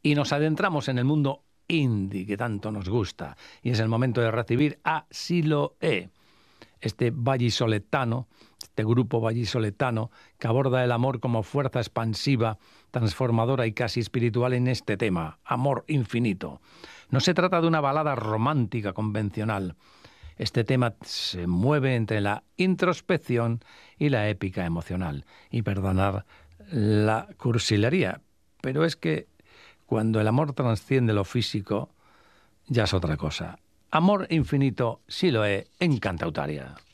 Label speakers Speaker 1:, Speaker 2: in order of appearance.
Speaker 1: y nos adentramos en el mundo indie que tanto nos gusta. Y es el momento de recibir a Siloé, este vallisoletano, este grupo vallisoletano que aborda el amor como fuerza expansiva, transformadora y casi espiritual en este tema, amor infinito. No se trata de una balada romántica convencional. Este tema se mueve entre la introspección y la épica emocional. Y perdonar la cursilería, pero es que cuando el amor trasciende lo físico, ya es otra cosa. Amor infinito, Siloé en Cantautaria.